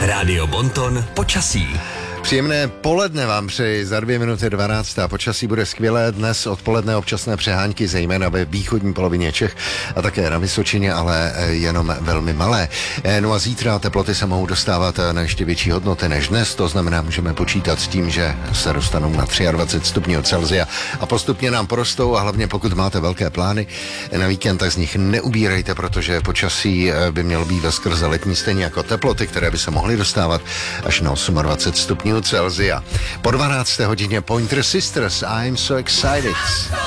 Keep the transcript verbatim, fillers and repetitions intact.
Rádio Bonton počasí. Příjemné poledne vám přeji, za dvě minuty dvanáct. Počasí bude skvělé, dnes odpoledne občasné přehánky, zejména ve východní polovině Čech a také na Vysočině, ale jenom velmi malé. No a zítra teploty se mohou dostávat na ještě větší hodnoty než dnes, to znamená, můžeme počítat s tím, že se dostanou na dvacet tři stupňů Celsia a postupně nám porostou a hlavně pokud máte velké plány na víkend, tak z nich neubírejte, protože počasí by mělo být veskrze letní, stejně jako teploty, které by se mohly dostávat až na dvacet osm stupňů Celsia. Po dvanácté hodině Pointer Sisters, I'm so excited.